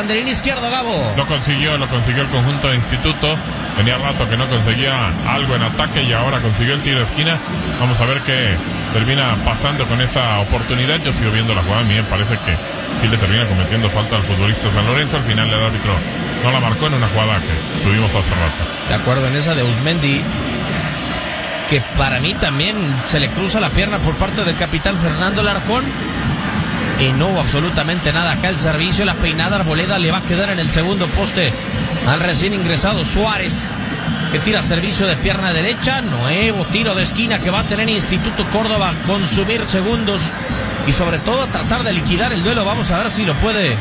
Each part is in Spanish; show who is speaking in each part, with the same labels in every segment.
Speaker 1: banderín izquierdo, Gabo.
Speaker 2: Lo consiguió el conjunto de Instituto. Tenía rato que no conseguía algo en ataque y ahora consiguió el tiro de esquina. Vamos a ver qué termina pasando con esa oportunidad. Yo sigo viendo la jugada, a mí me parece que sí le termina cometiendo falta al futbolista San Lorenzo. Al final el árbitro no la marcó en una jugada que tuvimos hace rato.
Speaker 1: De acuerdo, en esa de Auzmendi, que para mí también se le cruza la pierna por parte del capitán Fernando Larcón. Y no hubo absolutamente nada acá. El servicio, la peinada Arboleda le va a quedar en el segundo poste al recién ingresado Suárez, que tira servicio de pierna derecha. Nuevo tiro de esquina que va a tener Instituto Córdoba, consumir segundos y sobre todo tratar de liquidar el duelo. Vamos a ver si lo puede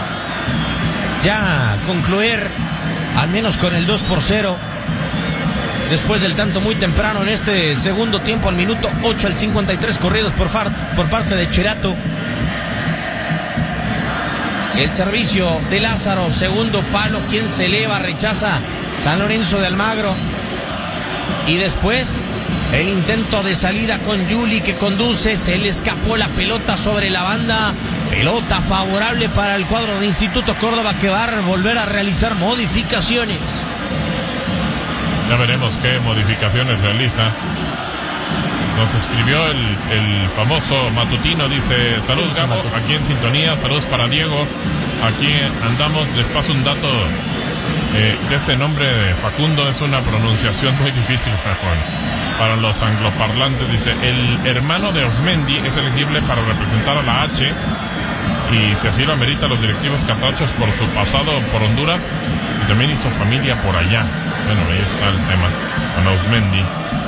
Speaker 1: ya concluir, al menos con el 2-0, después del tanto muy temprano en este segundo tiempo, al minuto 8 al 53 corridos por parte de Cherato. El servicio de Lázaro, segundo palo, quien se eleva, rechaza San Lorenzo de Almagro. Y después el intento de salida con Yuli, que conduce, se le escapó la pelota sobre la banda. Pelota favorable para el cuadro de Instituto Córdoba, que va a volver a realizar modificaciones.
Speaker 2: Ya veremos qué modificaciones realiza. Nos escribió el famoso matutino, dice: saludos Gabo, aquí en sintonía, saludos para Diego, aquí andamos. Les paso un dato de este nombre de Facundo, es una pronunciación muy difícil para los angloparlantes. Dice: el hermano de Auzmendi es elegible para representar a la H, y si así lo amerita los directivos catachos por su pasado por Honduras, y también hizo familia por allá. Bueno, ahí está el tema con Auzmendi.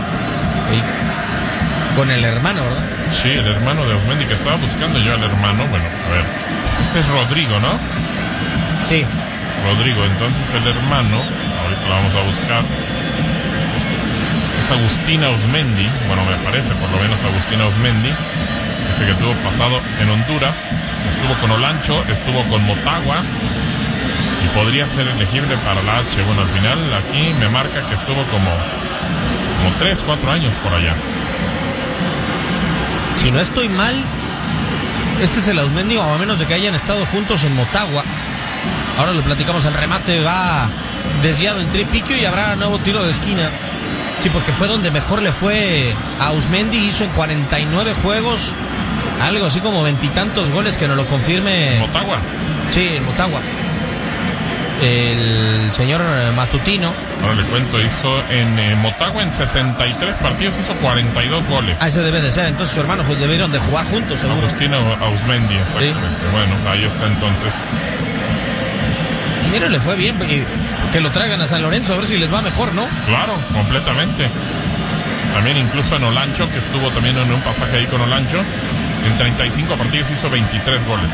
Speaker 1: Con el hermano, ¿verdad?
Speaker 2: Sí, el hermano de Auzmendi, que estaba buscando yo al hermano. Bueno, a ver, este es Rodrigo, ¿no?
Speaker 1: Sí.
Speaker 2: Rodrigo, entonces el hermano, ahorita lo vamos a buscar, es Agustín Auzmendi. Bueno, me parece por lo menos Agustín Auzmendi. Dice que tuvo pasado en Honduras, estuvo con Olancho, estuvo con Motagua y podría ser elegible para la H. Bueno, al final aquí me marca que estuvo como 3-4 años por allá.
Speaker 1: Si no estoy mal, este es el Auzmendi, o a menos de que hayan estado juntos en Motagua. Ahora lo platicamos, el remate va desviado en tripiquio y habrá nuevo tiro de esquina. Sí, porque fue donde mejor le fue a Auzmendi, hizo en 49 juegos, algo así como 20 y tantos goles, que nos lo confirme.
Speaker 2: ¿Motagua?
Speaker 1: Sí, en Motagua. El señor matutino.
Speaker 2: Ahora le cuento, hizo en Motagua en 63 partidos, hizo 42 goles.
Speaker 1: Ah, ese debe de ser, entonces su hermano debieron de jugar juntos, seguro.
Speaker 2: Agustín Auzmendi, exactamente. ¿Sí? Bueno, ahí está entonces.
Speaker 1: Y mira, le fue bien, que lo traigan a San Lorenzo, a ver si les va mejor, ¿no?
Speaker 2: Claro, completamente. También incluso en Olancho, que estuvo también en un pasaje ahí con Olancho, en 35 partidos hizo 23 goles.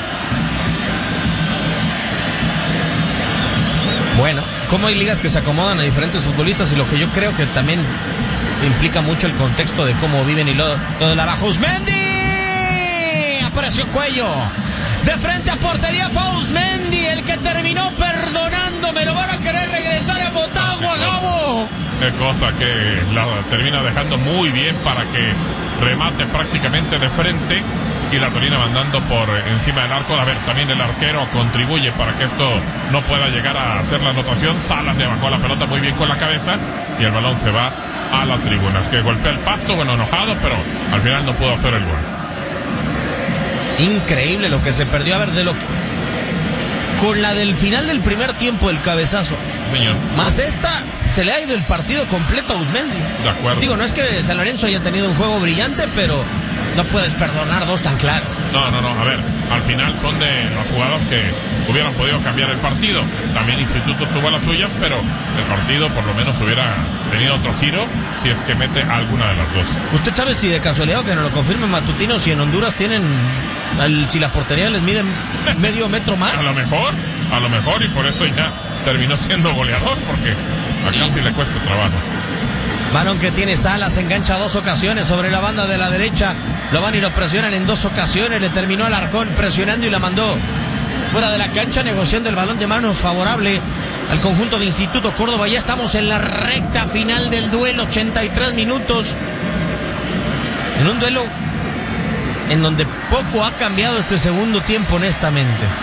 Speaker 1: Bueno, cómo hay ligas que se acomodan a diferentes futbolistas, y lo que yo creo que también implica mucho el contexto de cómo viven y lo de la baja. Auzmendi, apareció Cuello, de frente a portería fue Auzmendi, el que terminó perdonando. Me lo van a querer regresar a Motagua, Gabo.
Speaker 2: Qué cosa, que la termina dejando muy bien para que remate prácticamente de frente y la termina mandando por encima del arco. A ver, también el arquero contribuye para que esto no pueda llegar a hacer la anotación. Salas le bajó la pelota muy bien con la cabeza y el balón se va a la tribuna, que golpea el pasto, bueno, enojado, pero al final no pudo hacer el gol.
Speaker 1: Increíble lo que se perdió. A ver, de lo que... con la del final del primer tiempo, el cabezazo,
Speaker 2: señor,
Speaker 1: más esta, se le ha ido el partido completo a Auzmendi.
Speaker 2: De acuerdo.
Speaker 1: Digo, no es que San Lorenzo haya tenido un juego brillante, pero no puedes perdonar dos tan claras.
Speaker 2: No, a ver, al final son de las jugadas que hubieran podido cambiar el partido. También Instituto tuvo las suyas, pero el partido por lo menos hubiera tenido otro giro si es que mete alguna de las dos.
Speaker 1: ¿Usted sabe si de casualidad, que nos lo confirme Matutino, si en Honduras tienen, si la portería les mide medio metro más?
Speaker 2: A lo mejor, y por eso ya terminó siendo goleador, porque acá sí le cuesta trabajo.
Speaker 1: Balón que tiene Salas, engancha 2 ocasiones sobre la banda de la derecha. Lo van y lo presionan en 2 ocasiones. Le terminó Alarcón presionando y la mandó fuera de la cancha, negociando el balón de manos favorable al conjunto de Instituto Córdoba. Ya estamos en la recta final del duelo, 83 minutos. En un duelo en donde poco ha cambiado este segundo tiempo, honestamente.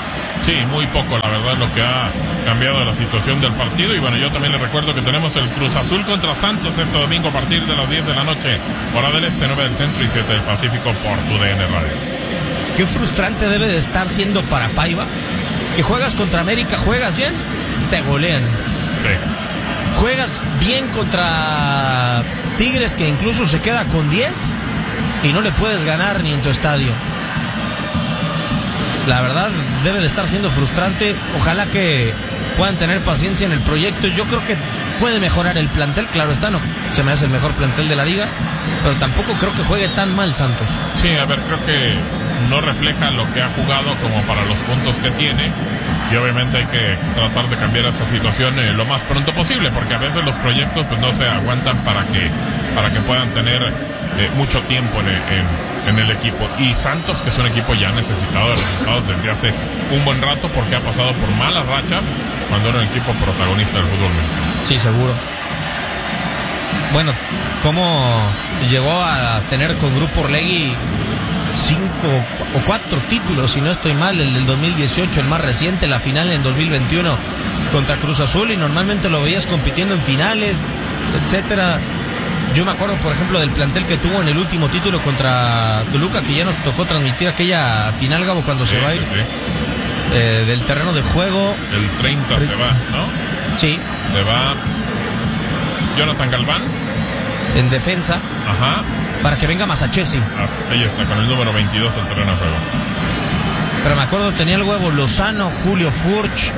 Speaker 2: Sí, muy poco, la verdad, lo que ha cambiado la situación del partido. Y bueno, yo también les recuerdo que tenemos el Cruz Azul contra Santos este domingo a partir de las 10 de la noche, hora del este, 9 del centro y 7 del Pacífico por tu DN Radio.
Speaker 1: Qué frustrante debe de estar siendo para Paiva, que juegas contra América, juegas bien, te golean.
Speaker 2: Sí.
Speaker 1: Juegas bien contra Tigres, que incluso se queda con 10 y no le puedes ganar ni en tu estadio. La verdad debe de estar siendo frustrante. Ojalá que puedan tener paciencia en el proyecto. Yo creo que puede mejorar el plantel, claro está, no se me hace el mejor plantel de la liga, pero tampoco creo que juegue tan mal Santos.
Speaker 2: Sí, a ver, creo que no refleja lo que ha jugado como para los puntos que tiene, y obviamente hay que tratar de cambiar esa situación lo más pronto posible, porque a veces los proyectos pues no se aguantan para que puedan tener mucho tiempo en el equipo. Y Santos, que es un equipo ya necesitado de resultados desde hace un buen rato, porque ha pasado por malas rachas cuando era un equipo protagonista del fútbol mexicano.
Speaker 1: Sí, seguro. Bueno, ¿cómo llegó a tener con Grupo Orlegui 5 o 4 títulos, si no estoy mal? El del 2018, el más reciente, la final en 2021 contra Cruz Azul, y normalmente lo veías compitiendo en finales, etcétera. Yo me acuerdo, por ejemplo, del plantel que tuvo en el último título contra Toluca, que ya nos tocó transmitir aquella final, Gabo, cuando se va a ir del terreno de juego.
Speaker 2: El 30 se va, ¿no?
Speaker 1: Sí.
Speaker 2: Se va Jonathan Galván
Speaker 1: en defensa.
Speaker 2: Ajá.
Speaker 1: Para que venga Masachesi.
Speaker 2: Ahí está, con el número 22 el terreno de juego.
Speaker 1: Pero me acuerdo, tenía el huevo Lozano, Julio Furch.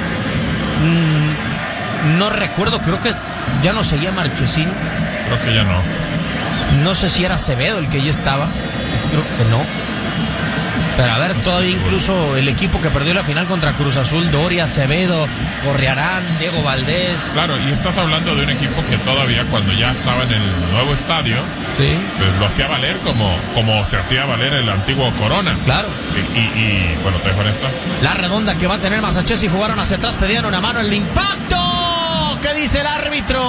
Speaker 1: No recuerdo, creo que ya no seguía Marchesín.
Speaker 2: Creo que ya no.
Speaker 1: No sé si era Acevedo el que ya estaba. Creo que no. Pero a ver, todavía incluso el equipo que perdió la final contra Cruz Azul, Doria, Acevedo, Gorriarán, Diego Valdés.
Speaker 2: Claro, y estás hablando de un equipo que todavía cuando ya estaba en el nuevo estadio,
Speaker 1: sí,
Speaker 2: pues lo hacía valer como se hacía valer el antiguo Corona.
Speaker 1: Claro.
Speaker 2: Y bueno, te dejo en esta.
Speaker 1: La redonda que va a tener Masachesi, jugaron hacia atrás, pedían una mano en el impacto. ¿Qué dice el árbitro?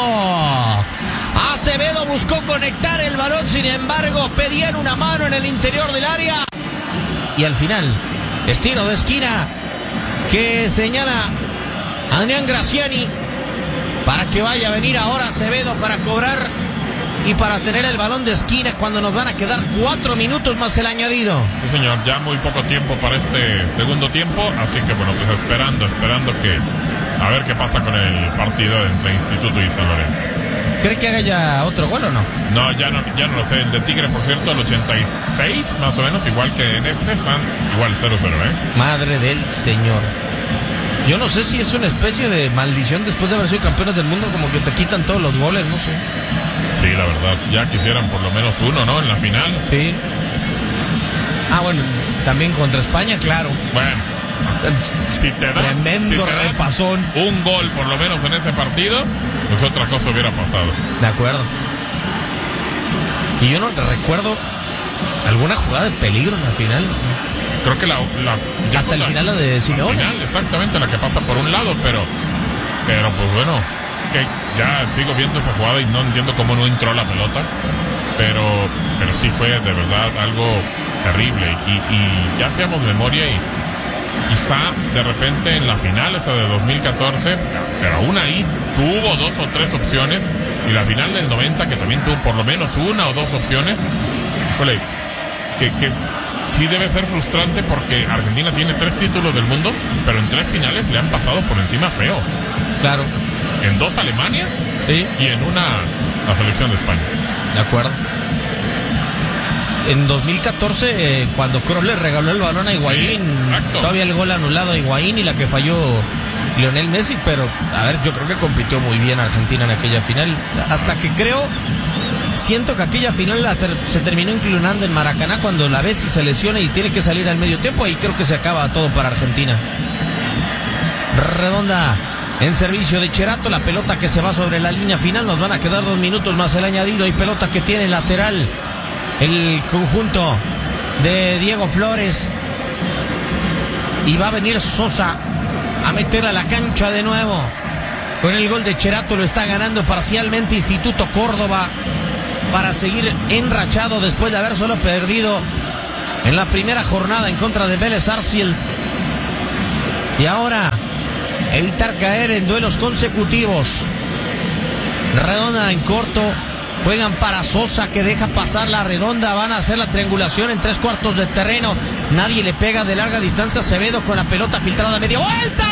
Speaker 1: Acevedo buscó conectar el balón, sin embargo, pedían una mano en el interior del área. Y al final, tiro de esquina que señala Adrián Graciani para que vaya a venir ahora Acevedo para cobrar y para tener el balón de esquina cuando nos van a quedar 4 minutos más el añadido.
Speaker 2: Sí, señor, ya muy poco tiempo para este segundo tiempo, así que bueno, pues esperando que a ver qué pasa con el partido entre Instituto y San Lorenzo.
Speaker 1: ¿Cree que haga ya otro gol o no?
Speaker 2: No, ya no lo sé. El de Tigre, por cierto, el 86, más o menos, igual que en este, están igual 0-0, ¿eh?
Speaker 1: Madre del Señor. Yo no sé si es una especie de maldición después de haber sido campeones del mundo, como que te quitan todos los goles, no sé.
Speaker 2: Sí, la verdad, ya quisieran por lo menos uno, ¿no? En la final.
Speaker 1: Sí. Ah, bueno, también contra España, claro.
Speaker 2: Bueno, si te da
Speaker 1: tremendo repasón,
Speaker 2: un gol por lo menos en ese partido, pues otra cosa hubiera pasado.
Speaker 1: De acuerdo. Y yo no recuerdo alguna jugada de peligro en la final.
Speaker 2: Creo que
Speaker 1: hasta el final la de Simeone.
Speaker 2: Final, exactamente, la que pasa por un lado, pero pues bueno, que ya sigo viendo esa jugada y no entiendo cómo no entró la pelota, pero sí fue de verdad algo terrible, y ya hacíamos memoria y quizá de repente en la final esa de 2014, pero aún ahí tuvo 2 o 3 opciones, y la final del 90 que también tuvo por lo menos 1 o 2 opciones. Híjole, que sí debe ser frustrante, porque Argentina tiene 3 títulos del mundo, pero en 3 finales le han pasado por encima feo.
Speaker 1: Claro.
Speaker 2: En 2 Alemania,
Speaker 1: sí,
Speaker 2: y en una la selección de España.
Speaker 1: De acuerdo. En 2014, cuando Kroos le regaló el balón a Higuaín, sí, todavía el gol anulado a Higuaín y la que falló Lionel Messi, pero a ver, yo creo que compitió muy bien Argentina en aquella final, hasta que siento que aquella final se terminó inclinando en Maracaná cuando la Bessi se lesiona y tiene que salir al medio tiempo, y creo que se acaba todo para Argentina. Redonda en servicio de Cherato, la pelota que se va sobre la línea final, nos van a quedar 2 minutos más el añadido, y pelota que tiene lateral el conjunto de Diego Flores, y va a venir Sosa a meter a la cancha de nuevo. Con el gol de Cherato lo está ganando parcialmente Instituto Córdoba para seguir enrachado después de haber solo perdido en la primera jornada en contra de Vélez Sarsfield. Y ahora, evitar caer en duelos consecutivos. Redonda en corto. Juegan para Sosa, que deja pasar la redonda. Van a hacer la triangulación en 3/4 de terreno. Nadie le pega de larga distancia. Acevedo con la pelota filtrada a media vuelta.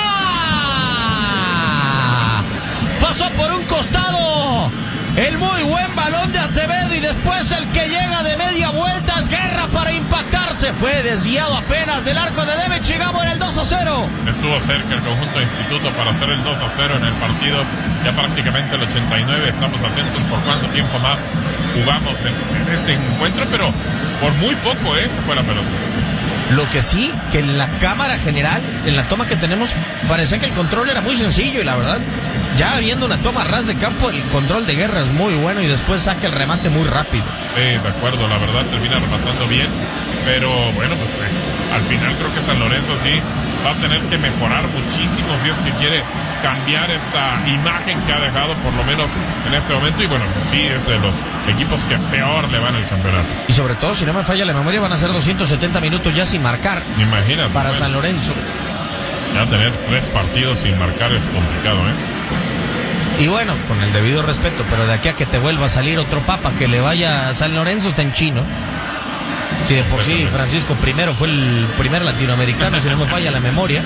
Speaker 1: Pasó por un costado. El muy buen balón de Acevedo, y después el que llega de media vuelta es Guerra para impactarse. Fue desviado apenas del arco de Devich y Gabo en el 2-0.
Speaker 2: Estuvo cerca el conjunto de Instituto para hacer el 2-0 en el partido. Ya prácticamente el 89. Estamos atentos por cuánto tiempo más jugamos en este encuentro, pero por muy poco se fue la pelota.
Speaker 1: Lo que sí, que en la cámara general, en la toma que tenemos, parecía que el control era muy sencillo, y la verdad, ya viendo una toma ras de campo, el control de Guerra es muy bueno y después saca el remate muy rápido.
Speaker 2: Sí, de acuerdo, la verdad termina rematando bien, pero bueno, pues al final creo que San Lorenzo sí va a tener que mejorar muchísimo si es que quiere cambiar esta imagen que ha dejado por lo menos en este momento, y bueno, sí es de los equipos que peor le van el campeonato.
Speaker 1: Y sobre todo, si no me falla la memoria, van a ser 270 minutos ya sin marcar.
Speaker 2: Imagínate.
Speaker 1: Para San Lorenzo.
Speaker 2: Ya tener 3 partidos sin marcar es complicado,
Speaker 1: Y bueno, con el debido respeto, pero de aquí a que te vuelva a salir otro papa que le vaya a San Lorenzo está en chino. Si de por sí Francisco I fue el primer latinoamericano, si no me falla la memoria.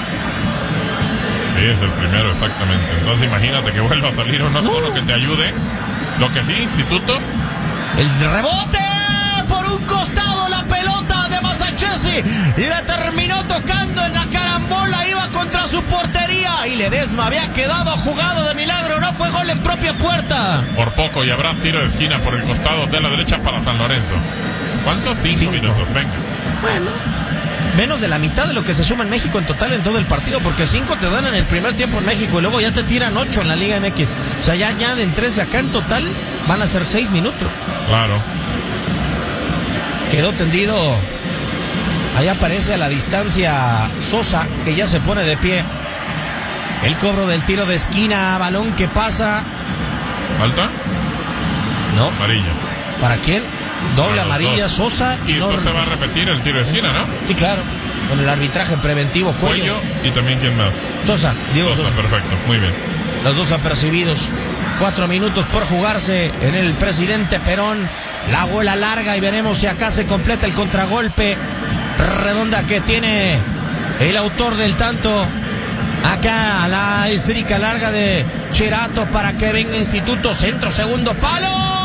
Speaker 2: Sí, es el primero, exactamente. Entonces imagínate que vuelva a salir uno que te ayude. Lo que sí, Instituto.
Speaker 1: El rebote por un costado, la pelota de Masachesi le terminó tocando en la carambola, iba contra su portería y Ledesma había quedado jugado de milagro, no fue gol en propia puerta.
Speaker 2: Por poco, y habrá tiro de esquina por el costado de la derecha para San Lorenzo. ¿Cuántos? 5 minutos, venga.
Speaker 1: Bueno, menos de la mitad de lo que se suma en México en total en todo el partido, porque 5 te dan en el primer tiempo en México y luego ya te tiran 8 en la Liga MX. O sea, ya añaden 13 acá, en total van a ser 6 minutos.
Speaker 2: Claro.
Speaker 1: Quedó tendido. Ahí aparece a la distancia Sosa, que ya se pone de pie. El cobro del tiro de esquina, balón que pasa.
Speaker 2: ¿Falta?
Speaker 1: No.
Speaker 2: Amarilla.
Speaker 1: ¿Para quién? Doble amarilla,
Speaker 2: dos.
Speaker 1: Sosa.
Speaker 2: Y entonces se va a repetir el tiro de esquina, ¿no?
Speaker 1: Sí, claro. Con el arbitraje preventivo, Cuello.
Speaker 2: Y también, ¿quién más?
Speaker 1: Sosa, Diego Sosa.
Speaker 2: Perfecto, muy bien.
Speaker 1: Los dos apercibidos. 4 minutos por jugarse en el Presidente Perón. La bola larga y veremos si acá se completa el contragolpe. Redonda que tiene el autor del tanto. Acá la estrica larga de Cherato para que venga Instituto. Centro, segundo palo.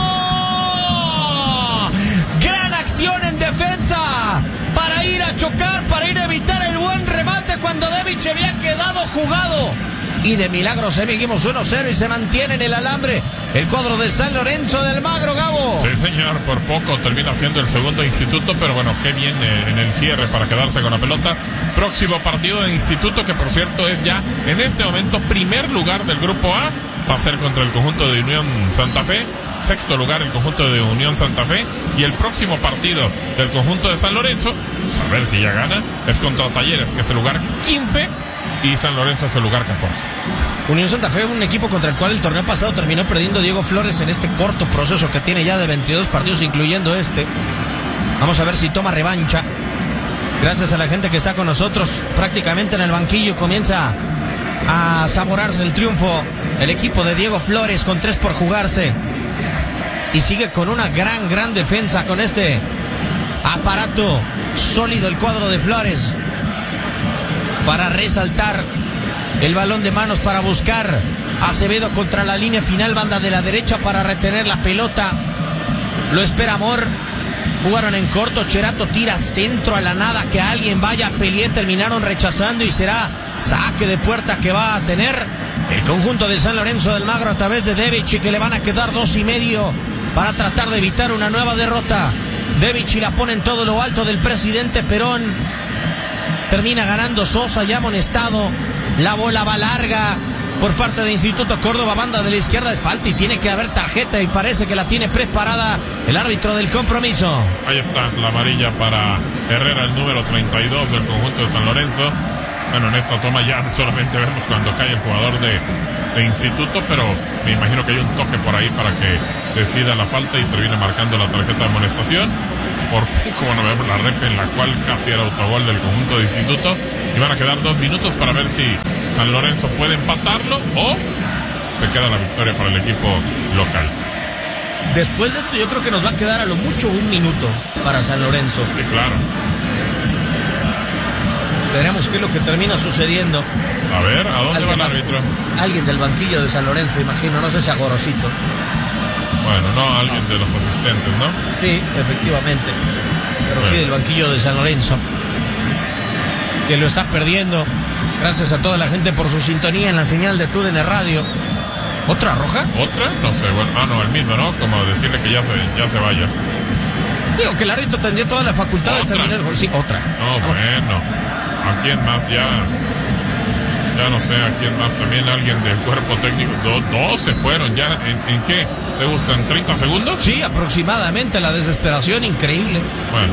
Speaker 1: Gran acción en defensa para ir a chocar, para ir a evitar el buen remate cuando Devich había quedado jugado. Y de milagro seguimos 1-0 y se mantiene en el alambre el cuadro de San Lorenzo del Magro, Gabo.
Speaker 2: Sí, señor, por poco termina siendo el segundo Instituto, pero bueno, qué bien en el cierre para quedarse con la pelota. Próximo partido de Instituto, que por cierto es ya en este momento primer lugar del grupo A, va a ser contra el conjunto de Unión Santa Fe. Sexto lugar el conjunto de Unión Santa Fe, y el próximo partido del conjunto de San Lorenzo, a ver si ya gana, es contra Talleres, que es el lugar 15, y San Lorenzo es el lugar 14.
Speaker 1: Unión Santa Fe, un equipo contra el cual el torneo pasado terminó perdiendo Diego Flores en este corto proceso que tiene ya de 22 partidos, incluyendo este. Vamos a ver si toma revancha. Gracias a la gente que está con nosotros, prácticamente en el banquillo comienza a saborearse el triunfo el equipo de Diego Flores con 3 por jugarse. Y sigue con una gran defensa con este aparato sólido el cuadro de Flores. Para resaltar el balón de manos para buscar Acevedo contra la línea final, banda de la derecha para retener la pelota. Lo espera Amor. Jugaron en corto, Cherato tira centro a la nada, que alguien vaya a pelear, terminaron rechazando y será saque de puerta que va a tener el conjunto de San Lorenzo del Magro a través de Devich, y que le van a quedar 2.5 para tratar de evitar una nueva derrota. Devich la pone en todo lo alto del Presidente Perón. Termina ganando Sosa, ya amonestado. La bola va larga por parte de Instituto Córdoba, banda de la izquierda, es falta y tiene que haber tarjeta, y parece que la tiene preparada el árbitro del compromiso.
Speaker 2: Ahí está la amarilla para Herrera, el número 32 del conjunto de San Lorenzo. Bueno, en esta toma ya solamente vemos cuando cae el jugador de Instituto, pero me imagino que hay un toque por ahí para que decida la falta y termine marcando la tarjeta de amonestación. por como no vemos la rep en la cual casi era autogol del conjunto de Instituto. Y van a quedar 2 minutos para ver si San Lorenzo puede empatarlo o se queda la victoria para el equipo local.
Speaker 1: Después de esto yo creo que nos va a quedar a lo mucho 1 minuto para San Lorenzo.
Speaker 2: Sí, claro.
Speaker 1: Veremos qué es lo que termina sucediendo.
Speaker 2: A ver, ¿a dónde va el árbitro?
Speaker 1: Alguien del banquillo de San Lorenzo, imagino, no sé si a Gorosito.
Speaker 2: Bueno, no, alguien de los asistentes, ¿no?
Speaker 1: Sí, efectivamente. Pero bueno, sí del banquillo de San Lorenzo. Que lo está perdiendo. Gracias a toda la gente por su sintonía en la señal de TUDN Radio. ¿Otra roja?
Speaker 2: ¿Otra? No sé, bueno, no, el mismo, ¿no? Como decirle que ya se vaya.
Speaker 1: Digo que el árbitro tendría toda la facultad de terminar el gol. Sí, otra.
Speaker 2: No, bueno. ¿A quién más? Ya no sé, ¿a quién más? También alguien del cuerpo técnico. Dos se fueron ya. ¿En qué? ¿Te gustan 30 segundos?
Speaker 1: Sí, aproximadamente. La desesperación increíble.
Speaker 2: Bueno.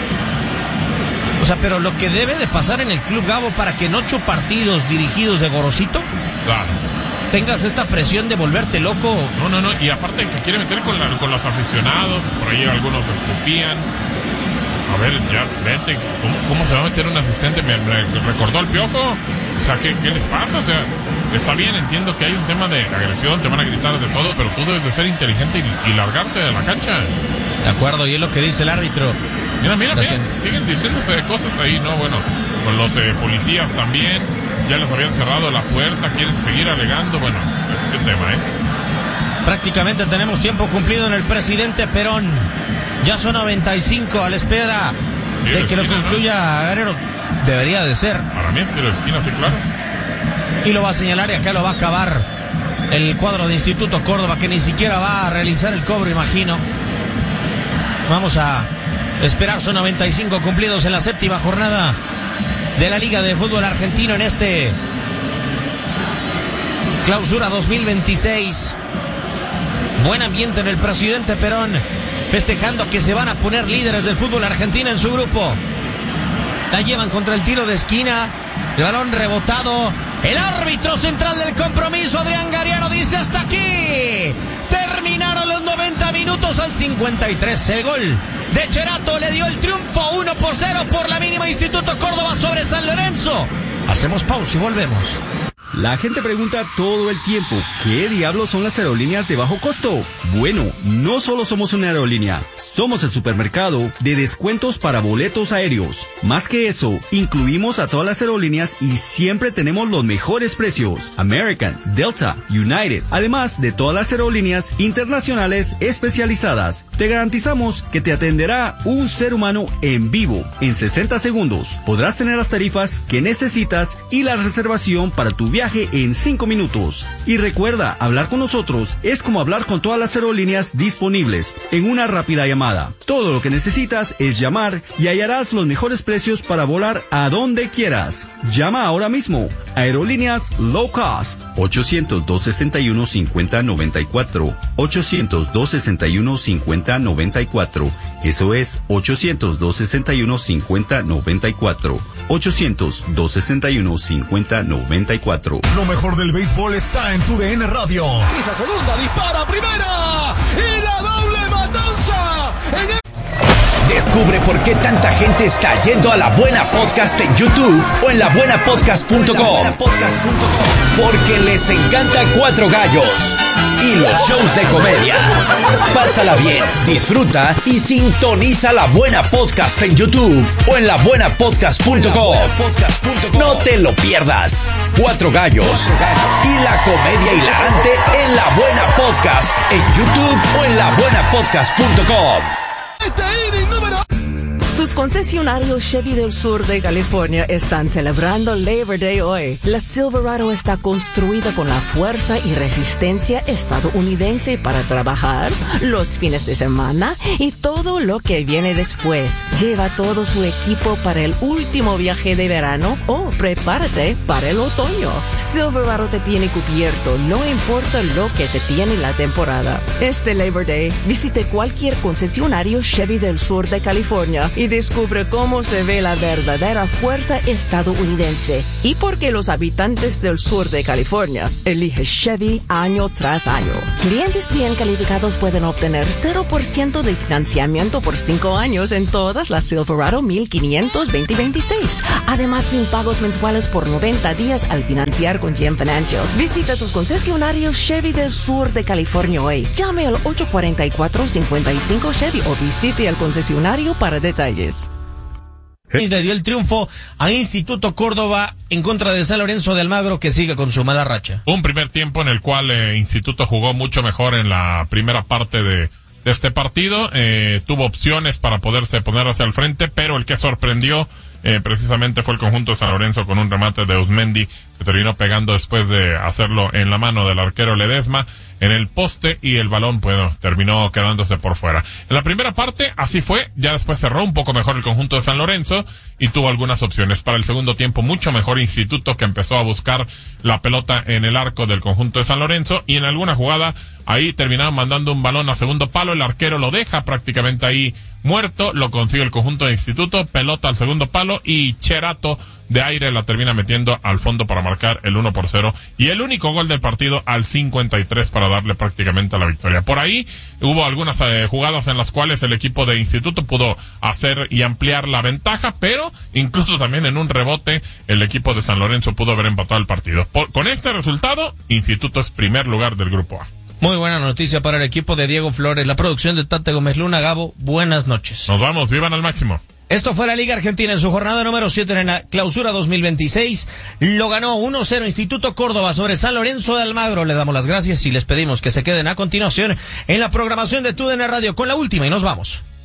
Speaker 1: O sea, pero lo que debe de pasar en el Club Gabo para que en 8 partidos dirigidos de Gorosito,
Speaker 2: claro,
Speaker 1: tengas esta presión de volverte loco.
Speaker 2: No. Y aparte se quiere meter con los aficionados. Por ahí algunos escupían. A ver, ya, vete, ¿cómo se va a meter un asistente? Me recordó al Piojo. O sea, ¿qué les pasa? O sea, está bien, entiendo que hay un tema de agresión, te van a gritar de todo, pero tú debes de ser inteligente y largarte de la cancha.
Speaker 1: De acuerdo, y es lo que dice el árbitro.
Speaker 2: Mira, siguen diciéndose cosas ahí, ¿no? Bueno, con los policías también, ya les habían cerrado la puerta, quieren seguir alegando, bueno, qué tema, ¿eh?
Speaker 1: Prácticamente tenemos tiempo cumplido en el Presidente Perón. Ya son 95 a la espera de que lo concluya, ¿no? Guerrero. Debería de ser.
Speaker 2: Para mí es tiro de esquina, sí, claro.
Speaker 1: Y lo va a señalar y acá lo va a acabar el cuadro de Instituto Córdoba, que ni siquiera va a realizar el cobro, imagino. Vamos a esperar, son 95 cumplidos en la 7ª jornada de la Liga de Fútbol Argentino en este Clausura 2026. Buen ambiente en el Presidente Perón, festejando que se van a poner líderes del fútbol argentino en su grupo. La llevan contra el tiro de esquina, el balón rebotado, el árbitro central del compromiso, Adrián Gariano, dice hasta aquí. Terminaron los 90 minutos al 53. El gol de Cherato le dio el triunfo 1-0 por la mínima Instituto Córdoba sobre San Lorenzo. Hacemos pausa y volvemos.
Speaker 3: La gente pregunta todo el tiempo, ¿qué diablos son las aerolíneas de bajo costo? Bueno, no solo somos una aerolínea, somos el supermercado de descuentos para boletos aéreos. Más que eso, incluimos a todas las aerolíneas y siempre tenemos los mejores precios. American, Delta, United, además de todas las aerolíneas internacionales especializadas. Te garantizamos que te atenderá un ser humano en vivo. En 60 segundos podrás tener las tarifas que necesitas y la reservación para tu viaje en 5 minutos. Y recuerda, hablar con nosotros es como hablar con todas las aerolíneas disponibles en una rápida llamada. Todo lo que necesitas es llamar y hallarás los mejores precios para volar a donde quieras. Llama ahora mismo. Aerolíneas Low Cost. 800-261-5094. 800-261-5094. Eso es 800-261-5094. 800-261-5094.
Speaker 4: Lo mejor del béisbol está en TUDN Radio.
Speaker 5: Pisa segunda, dispara primera y la doble matanza.
Speaker 6: Descubre por qué tanta gente está yendo a La Buena Podcast en YouTube o en labuenapodcast.com. Porque les encanta Cuatro Gallos y los shows de comedia. Pásala bien, disfruta y sintoniza La Buena Podcast en YouTube o en labuenapodcast.com. No te lo pierdas. Cuatro Gallos y la comedia hilarante en La Buena Podcast en YouTube o en labuenapodcast.com.
Speaker 7: Sus concesionarios Chevy del sur de California están celebrando Labor Day hoy. La Silverado está construida con la fuerza y resistencia estadounidense para trabajar los fines de semana y todo lo que viene después. Lleva todo su equipo para el último viaje de verano o prepárate para el otoño. Silverado te tiene cubierto, no importa lo que te tiene la temporada. Este Labor Day, visite cualquier concesionario Chevy del sur de California y disfrute descubre cómo se ve la verdadera fuerza estadounidense y por qué los habitantes del sur de California eligen Chevy año tras año. Clientes bien calificados pueden obtener 0% de financiamiento por 5 años en todas las Silverado 1500 2026. Además, sin pagos mensuales por 90 días al financiar con GM Financial. Visita tus concesionarios Chevy del sur de California hoy. Llame al 844-55 Chevy o visite al concesionario para detalles.
Speaker 1: Le dio el triunfo a Instituto Córdoba en contra de San Lorenzo de Almagro, que sigue con su mala racha.
Speaker 2: Un primer tiempo en el cual Instituto jugó mucho mejor en la primera parte de este partido. Tuvo opciones para poderse poner hacia el frente, pero el que sorprendió precisamente fue el conjunto de San Lorenzo con un remate de Uzmendi que terminó pegando después de hacerlo en la mano del arquero Ledesma en el poste, y el balón terminó quedándose por fuera. En la primera parte así fue, ya después cerró un poco mejor el conjunto de San Lorenzo y tuvo algunas opciones. Para el segundo tiempo mucho mejor Instituto, que empezó a buscar la pelota en el arco del conjunto de San Lorenzo, y en alguna jugada ahí terminaron mandando un balón a segundo palo, el arquero lo deja prácticamente ahí muerto, lo consigue el conjunto de Instituto, pelota al segundo palo y Cherato de aire la termina metiendo al fondo para marcar el 1-0 y el único gol del partido al 53 para darle prácticamente la victoria. Por ahí hubo algunas jugadas en las cuales el equipo de Instituto pudo hacer y ampliar la ventaja, pero incluso también en un rebote el equipo de San Lorenzo pudo haber empatado el partido. Con este resultado, Instituto es primer lugar del grupo A.
Speaker 1: Muy buena noticia para el equipo de Diego Flores. La producción de Tate Gómez Luna. Gabo, buenas noches.
Speaker 2: Nos vamos, vivan al máximo.
Speaker 1: Esto fue la Liga Argentina en su jornada número 7 en la clausura 2026. Lo ganó 1-0 Instituto Córdoba sobre San Lorenzo de Almagro. Le damos las gracias y les pedimos que se queden a continuación en la programación de TUDN Radio con la última y nos vamos.